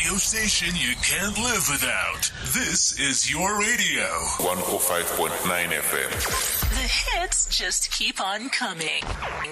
radio station you can't live without. This is your radio. 105.9 FM. The hits just keep on coming.